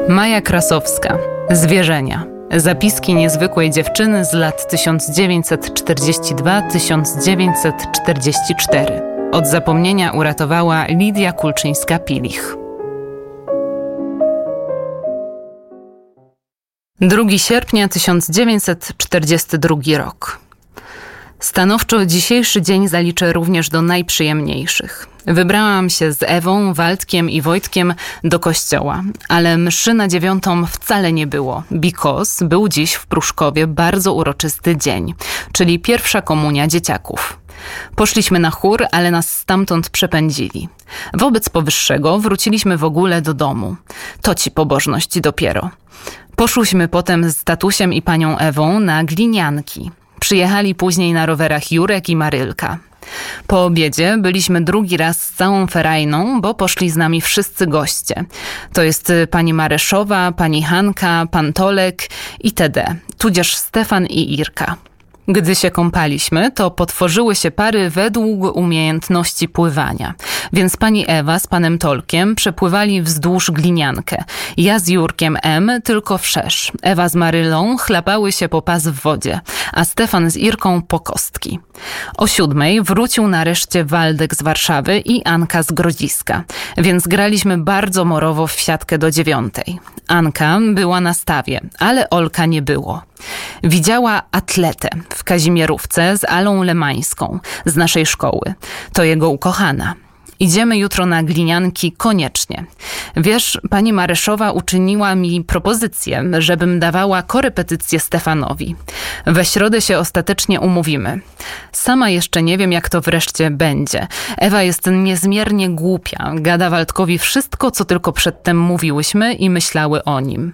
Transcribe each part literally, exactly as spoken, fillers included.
Maja Krasowska. Zwierzenia. Zapiski niezwykłej dziewczyny z lat tysiąc dziewięćset czterdziesty drugi do tysiąc dziewięćset czterdziestego czwartego. Od zapomnienia uratowała Lidia Kulczyńska-Pilich. drugiego sierpnia tysiąc dziewięćset czterdziesty drugi rok. Stanowczo dzisiejszy dzień zaliczę również do najprzyjemniejszych. Wybrałam się z Ewą, Waldkiem i Wojtkiem do kościoła, ale mszy na dziewiątą wcale nie było, because był dziś w Pruszkowie bardzo uroczysty dzień, czyli pierwsza komunia dzieciaków. Poszliśmy na chór, ale nas stamtąd przepędzili. Wobec powyższego wróciliśmy w ogóle do domu. To ci pobożność dopiero. Poszłyśmy potem z tatusiem i panią Ewą na glinianki. Przyjechali później na rowerach Jurek i Marylka. Po obiedzie byliśmy drugi raz z całą ferajną, bo poszli z nami wszyscy goście. To jest pani Mareszowa, pani Hanka, pan Tolek itd., tudzież Stefan i Irka. Gdy się kąpaliśmy, to potworzyły się pary według umiejętności pływania. Więc pani Ewa z panem Tolkiem przepływali wzdłuż gliniankę. Ja z Jurkiem M. tylko wszerz. Ewa z Marylą chlapały się po pas w wodzie, a Stefan z Irką po kostki. O siódmej wrócił nareszcie Waldek z Warszawy i Anka z Grodziska, więc graliśmy bardzo morowo w siatkę do dziewiątej. Anka była na stawie, ale Olka nie było. Widziała atletę w Kazimierówce z Alą Lemańską z naszej szkoły. To jego ukochana. Idziemy jutro na glinianki koniecznie. Wiesz, pani Mareszowa uczyniła mi propozycję, żebym dawała korepetycję Stefanowi. We środę się ostatecznie umówimy. Sama jeszcze nie wiem, jak to wreszcie będzie. Ewa jest niezmiernie głupia. Gada Waldkowi wszystko, co tylko przedtem mówiłyśmy i myślały o nim.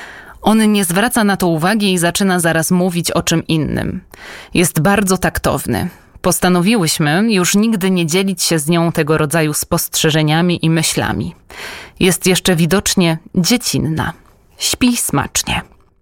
On nie zwraca na to uwagi i zaczyna zaraz mówić o czym innym. Jest bardzo taktowny. Postanowiłyśmy już nigdy nie dzielić się z nią tego rodzaju spostrzeżeniami i myślami. Jest jeszcze widocznie dziecinna. Śpi smacznie.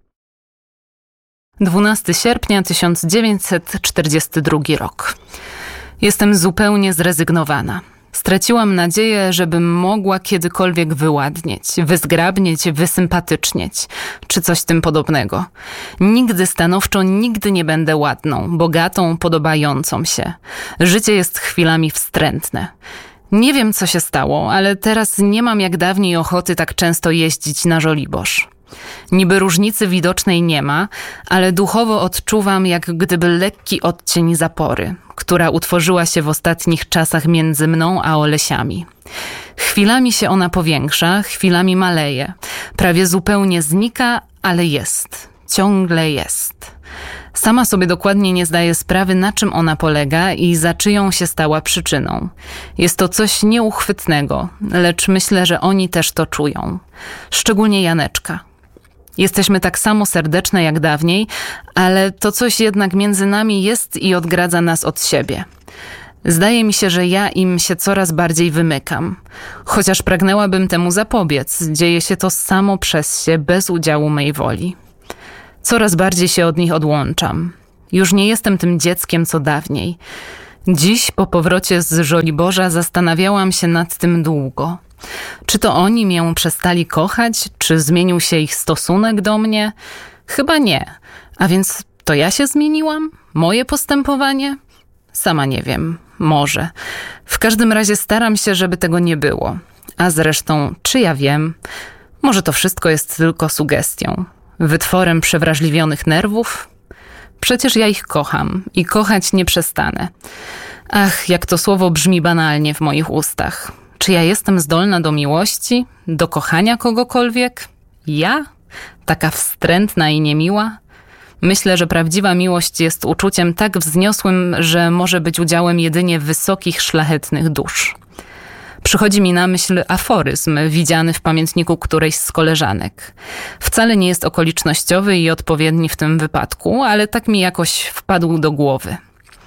dwunastego sierpnia tysiąc dziewięćset czterdziesty drugi rok. Jestem zupełnie zrezygnowana. Straciłam nadzieję, żebym mogła kiedykolwiek wyładnieć, wyzgrabnieć, wysympatycznieć, czy coś tym podobnego. Nigdy stanowczo, nigdy nie będę ładną, bogatą, podobającą się. Życie jest chwilami wstrętne. Nie wiem, co się stało, ale teraz nie mam jak dawniej ochoty tak często jeździć na Żoliborz. Niby różnicy widocznej nie ma, ale duchowo odczuwam jak gdyby lekki odcień zapory, która utworzyła się w ostatnich czasach między mną a Olesiami. Chwilami się ona powiększa, chwilami maleje. Prawie zupełnie znika, ale jest. Ciągle jest. Sama sobie dokładnie nie zdaję sprawy, na czym ona polega i za czyją się stała przyczyną. Jest to coś nieuchwytnego, lecz myślę, że oni też to czują. Szczególnie Janeczka. Jesteśmy tak samo serdeczne jak dawniej, ale to coś jednak między nami jest i odgradza nas od siebie. Zdaje mi się, że ja im się coraz bardziej wymykam. Chociaż pragnęłabym temu zapobiec, dzieje się to samo przez się, bez udziału mej woli. Coraz bardziej się od nich odłączam. Już nie jestem tym dzieckiem, co dawniej. Dziś, po powrocie z Żoliborza, zastanawiałam się nad tym długo. Czy to oni mię przestali kochać? Czy zmienił się ich stosunek do mnie? Chyba nie. A więc to ja się zmieniłam? Moje postępowanie? Sama nie wiem. Może. W każdym razie staram się, żeby tego nie było. A zresztą, czy ja wiem? Może to wszystko jest tylko sugestią. Wytworem przewrażliwionych nerwów? Przecież ja ich kocham i kochać nie przestanę. Ach, jak to słowo brzmi banalnie w moich ustach. Czy ja jestem zdolna do miłości? Do kochania kogokolwiek? Ja? Taka wstrętna i niemiła? Myślę, że prawdziwa miłość jest uczuciem tak wzniosłym, że może być udziałem jedynie wysokich, szlachetnych dusz. Przychodzi mi na myśl aforyzm widziany w pamiętniku którejś z koleżanek. Wcale nie jest okolicznościowy i odpowiedni w tym wypadku, ale tak mi jakoś wpadł do głowy.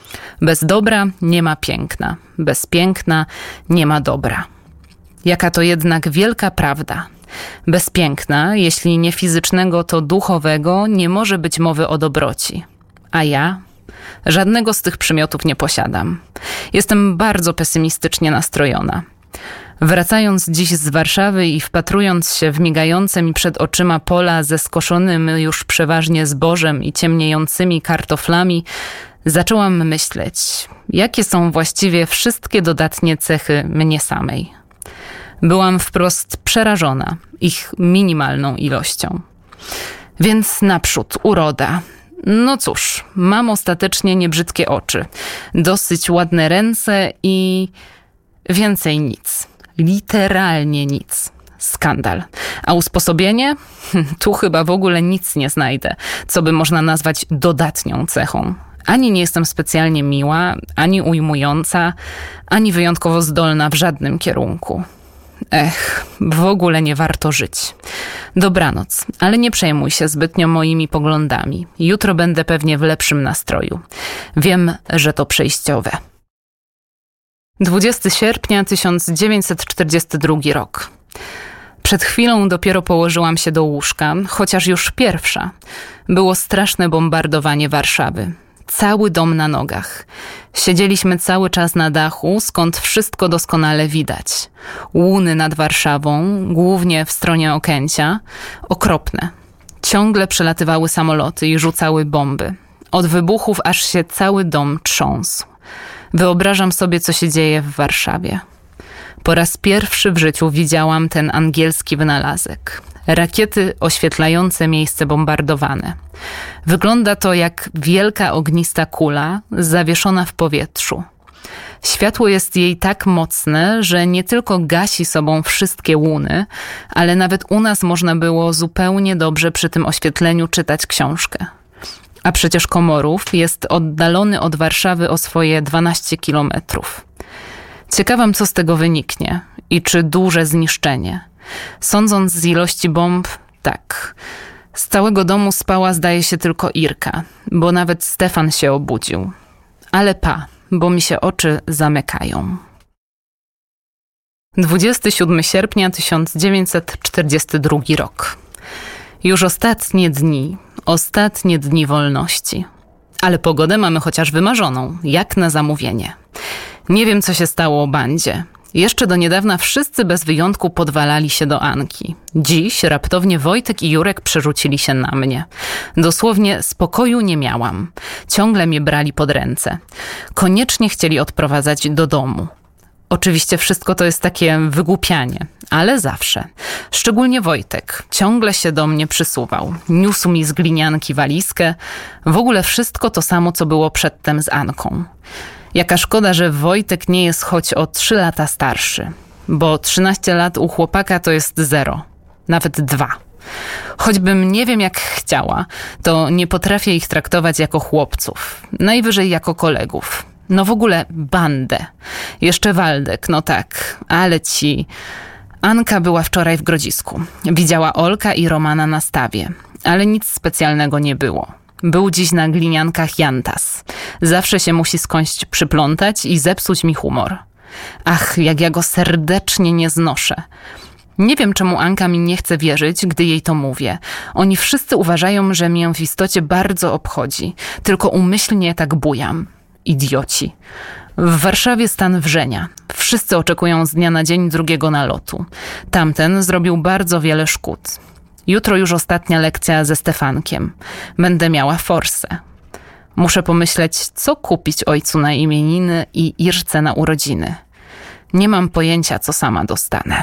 Bez dobra nie ma piękna, bez piękna nie ma dobra. Jaka to jednak wielka prawda. Bez piękna, jeśli nie fizycznego, to duchowego, nie może być mowy o dobroci. A ja? Żadnego z tych przymiotów nie posiadam. Jestem bardzo pesymistycznie nastrojona. Wracając dziś z Warszawy i wpatrując się w migające mi przed oczyma pola ze skoszonym już przeważnie zbożem i ciemniejącymi kartoflami, zaczęłam myśleć, jakie są właściwie wszystkie dodatnie cechy mnie samej. Byłam wprost przerażona ich minimalną ilością. Więc naprzód uroda. No cóż, mam ostatecznie niebrzydkie oczy, dosyć ładne ręce i więcej nic. Literalnie nic. Skandal. A usposobienie? Tu chyba w ogóle nic nie znajdę, co by można nazwać dodatnią cechą. Ani nie jestem specjalnie miła, ani ujmująca, ani wyjątkowo zdolna w żadnym kierunku. Ech, w ogóle nie warto żyć. Dobranoc, ale nie przejmuj się zbytnio moimi poglądami. Jutro będę pewnie w lepszym nastroju. Wiem, że to przejściowe. dwudziestego sierpnia tysiąc dziewięćset czterdziesty drugi rok. Przed chwilą dopiero położyłam się do łóżka, chociaż już pierwsza. Było straszne bombardowanie Warszawy. Cały dom na nogach. Siedzieliśmy cały czas na dachu, skąd wszystko doskonale widać. Łuny nad Warszawą, głównie w stronie Okęcia, okropne. Ciągle przelatywały samoloty i rzucały bomby. Od wybuchów aż się cały dom trząsł. Wyobrażam sobie, co się dzieje w Warszawie. Po raz pierwszy w życiu widziałam ten angielski wynalazek. Rakiety oświetlające miejsce bombardowane. Wygląda to jak wielka ognista kula zawieszona w powietrzu. Światło jest jej tak mocne, że nie tylko gasi sobą wszystkie łuny, ale nawet u nas można było zupełnie dobrze przy tym oświetleniu czytać książkę. A przecież Komorów jest oddalony od Warszawy o swoje dwanaście kilometrów. Ciekawam, co z tego wyniknie i czy duże zniszczenie. Sądząc z ilości bomb, tak. Z całego domu spała, zdaje się, tylko Irka, bo nawet Stefan się obudził. Ale pa, bo mi się oczy zamykają. dwudziestego siódmego sierpnia tysiąc dziewięćset czterdziesty drugi rok. Już ostatnie dni, ostatnie dni wolności. Ale pogodę mamy chociaż wymarzoną, jak na zamówienie. Nie wiem, co się stało o bandzie. Jeszcze do niedawna wszyscy bez wyjątku podwalali się do Anki. Dziś raptownie Wojtek i Jurek przerzucili się na mnie. Dosłownie spokoju nie miałam. Ciągle mnie brali pod ręce. Koniecznie chcieli odprowadzać do domu. Oczywiście wszystko to jest takie wygłupianie, ale zawsze. Szczególnie Wojtek ciągle się do mnie przysuwał. Niósł mi z glinianki walizkę. W ogóle wszystko to samo, co było przedtem z Anką. Jaka szkoda, że Wojtek nie jest choć o trzy lata starszy, bo trzynaście lat u chłopaka to jest zero, nawet dwa. Choćbym nie wiem jak chciała, to nie potrafię ich traktować jako chłopców, najwyżej jako kolegów. No w ogóle bandę. Jeszcze Waldek, no tak, ale ci... Anka była wczoraj w Grodzisku. Widziała Olka i Romana na stawie, ale nic specjalnego nie było. Był dziś na gliniankach Jantas. Zawsze się musi skądś przyplątać i zepsuć mi humor. Ach, jak ja go serdecznie nie znoszę. Nie wiem, czemu Anka mi nie chce wierzyć, gdy jej to mówię. Oni wszyscy uważają, że mnie w istocie bardzo obchodzi. Tylko umyślnie tak bujam. Idioci. W Warszawie stan wrzenia. Wszyscy oczekują z dnia na dzień drugiego nalotu. Tamten zrobił bardzo wiele szkód. Jutro już ostatnia lekcja ze Stefankiem. Będę miała forsę. Muszę pomyśleć, co kupić ojcu na imieniny i Irce na urodziny. Nie mam pojęcia, co sama dostanę.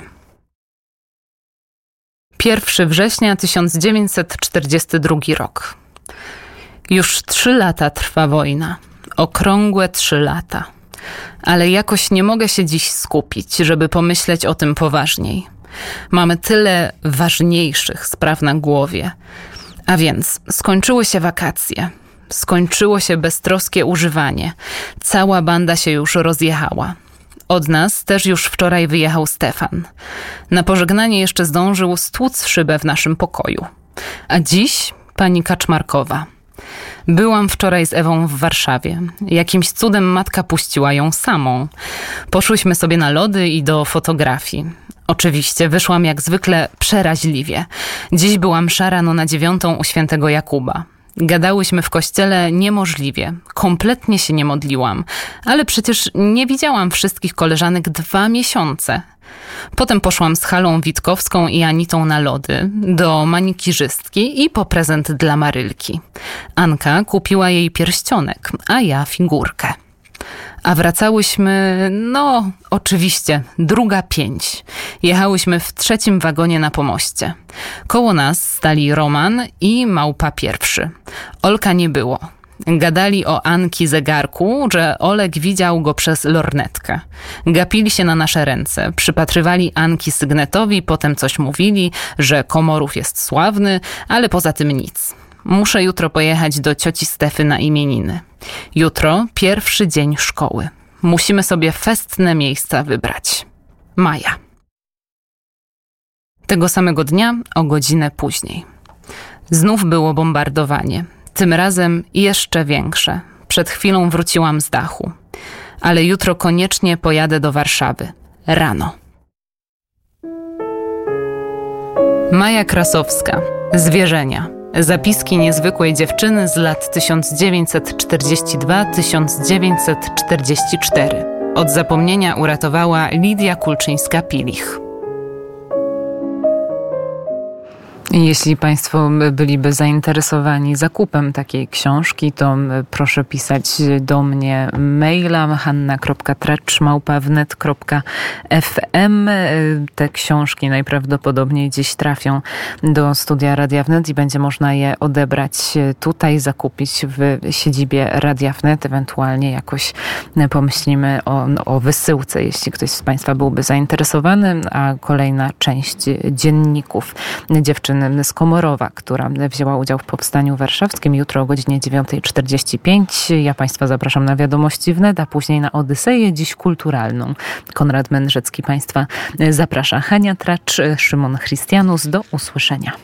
pierwszego września tysiąc dziewięćset czterdziesty drugi rok. Już trzy lata trwa wojna. Okrągłe trzy lata. Ale jakoś nie mogę się dziś skupić, żeby pomyśleć o tym poważniej. Mamy tyle ważniejszych spraw na głowie. A więc skończyły się wakacje. Skończyło się beztroskie używanie. Cała banda się już rozjechała. Od nas też już wczoraj wyjechał Stefan. Na pożegnanie jeszcze zdążył stłuc szybę w naszym pokoju. A dziś pani Kaczmarkowa. Byłam wczoraj z Ewą w Warszawie. Jakimś cudem matka puściła ją samą. Poszłyśmy sobie na lody i do fotografii. Oczywiście wyszłam jak zwykle przeraźliwie. Dziś byłam msza rano na dziewiątą u świętego Jakuba. Gadałyśmy w kościele niemożliwie. Kompletnie się nie modliłam. Ale przecież nie widziałam wszystkich koleżanek dwa miesiące. Potem poszłam z Halą Witkowską i Anitą na lody, do manikirzystki i po prezent dla Marylki. Anka kupiła jej pierścionek, a ja figurkę. A wracałyśmy, no oczywiście, druga pięć. Jechałyśmy w trzecim wagonie na pomoście. Koło nas stali Roman i Małpa pierwszy. Olka nie było. Gadali o Anki zegarku, że Olek widział go przez lornetkę. Gapili się na nasze ręce, przypatrywali Anki sygnetowi, potem coś mówili, że Komorów jest sławny, ale poza tym nic. Muszę jutro pojechać do cioci Stefy na imieniny. Jutro pierwszy dzień szkoły. Musimy sobie festne miejsca wybrać. Maja. Tego samego dnia o godzinę później. Znów było bombardowanie. Tym razem jeszcze większe. Przed chwilą wróciłam z dachu. Ale jutro koniecznie pojadę do Warszawy. Rano. Maja Krasowska. Zwierzenia. Zapiski niezwykłej dziewczyny z lat tysiąc dziewięćset czterdziesty drugi do tysiąc dziewięćset czterdziesty czwarty. Od zapomnienia uratowała Lidia Kulczyńska-Pilich. Jeśli Państwo byliby zainteresowani zakupem takiej książki, to proszę pisać do mnie maila hanna kropka tracz małpa wnet kropka f m. Te książki najprawdopodobniej gdzieś trafią do studia Radia Wnet i będzie można je odebrać tutaj, zakupić w siedzibie Radia Wnet. Ewentualnie jakoś pomyślimy o, o wysyłce, jeśli ktoś z Państwa byłby zainteresowany. A kolejna część dzienników dziewczyny z Komorowa, która wzięła udział w powstaniu warszawskim, jutro o godzinie dziewiąta czterdzieści pięć. Ja Państwa zapraszam na Wiadomości Wnet, a później na Odyseję, dziś kulturalną. Konrad Mędrzecki Państwa zaprasza. Hania Tracz, Szymon Christianus. Do usłyszenia.